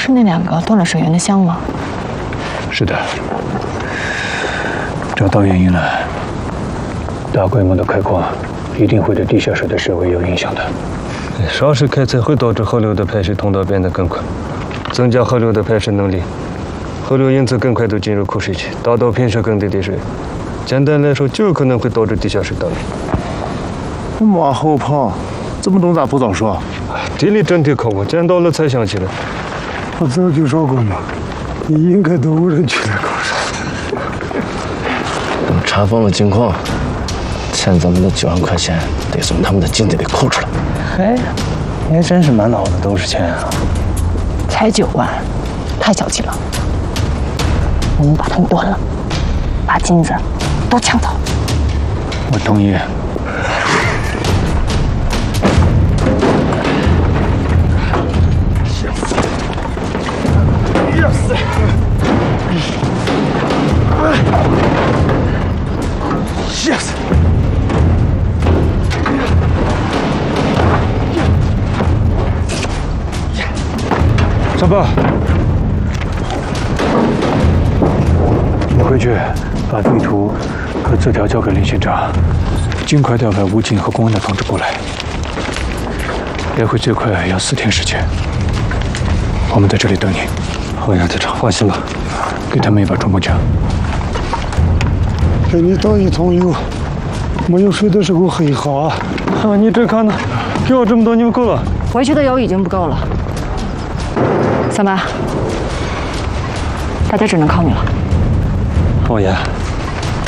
是那2个断了水源的箱吗？ 是的，找到原因了。大规模的开矿一定会对地下水的水位有影响的。 少时开采会导致河流的排水通道变得更宽，增加河流的排水能力，河流因此更快地进入枯水期，达到平时更低的水。简单来说，就有可能会导致地下水大流。 那马后炮，这么懂咋不早说？ 地理真题考过，见到了才想起来。 我早就说过嘛，你应该都无人去的高山。 等查封了金矿，欠咱们的9万块钱得从他们的经济里扣出来。 哎，你还真是满脑子都是钱啊！ 才9万，太小气了。我们把他们端了，把金子都抢走。 我同意。 Yes。 小宝，你回去把地图和字条交给林县长，尽快调派武警和公安的同志过来。来回最快要4天时间。我们在这里等你。 好，杨队长，放心吧。 给他们一把冲锋枪。 给你倒一桶油，没有水的时候喝一好啊。 你这看呢？给我这么多牛够了。 回去的油已经不够了。三八，大家只能靠你了。 王爷。